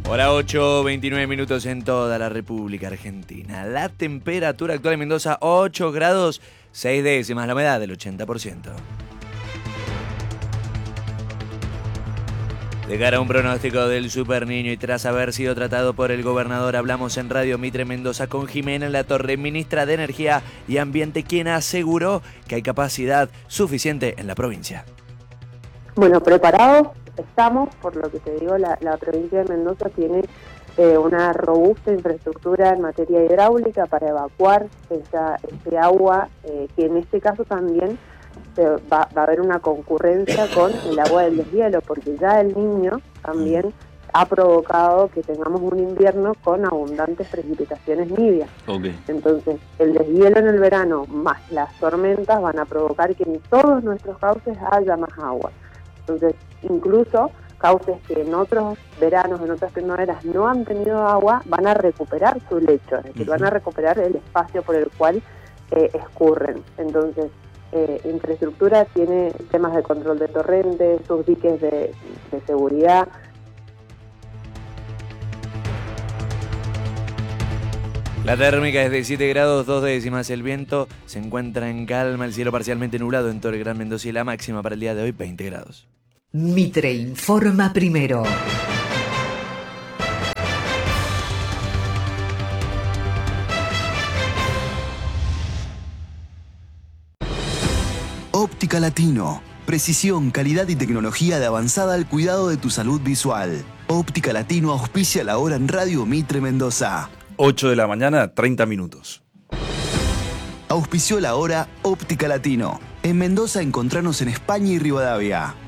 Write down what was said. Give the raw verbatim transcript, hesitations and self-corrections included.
Hora ocho, veintinueve minutos en toda la República Argentina. La temperatura actual en Mendoza, ocho grados, seis décimas, la humedad del ochenta por ciento. De cara a un pronóstico del Super Niño y tras haber sido tratado por el gobernador, hablamos en Radio Mitre Mendoza con Jimena Latorre, ministra de Energía y Ambiente, quien aseguró que hay capacidad suficiente en la provincia. Bueno, preparados estamos, por lo que te digo, la, la provincia de Mendoza tiene eh, una robusta infraestructura en materia hidráulica para evacuar esa, ese agua, eh, que en este caso también se va, va a haber una concurrencia con el agua del deshielo, porque ya el Niño también ha provocado que tengamos un invierno con abundantes precipitaciones nidias. Okay. Entonces, el deshielo en el verano más las tormentas van a provocar que en todos nuestros cauces haya más agua. Entonces, incluso cauces que en otros veranos, en otras primaveras no han tenido agua, van a recuperar su lecho, es decir, uh-huh. van a recuperar el espacio por el cual eh, escurren. Entonces, eh, infraestructura tiene temas de control de torrentes, sus diques de, de seguridad. La térmica es de siete grados, dos décimas. El viento se encuentra en calma, el cielo parcialmente nublado en todo el Gran Mendoza y la máxima para el día de hoy, veinte grados. Mitre informa primero. Óptica Latino. Precisión, calidad y tecnología de avanzada al cuidado de tu salud visual. Óptica Latino auspicia la hora en Radio Mitre Mendoza. ocho de la mañana, treinta minutos. Auspició la hora Óptica Latino. En Mendoza encontranos en España y Rivadavia.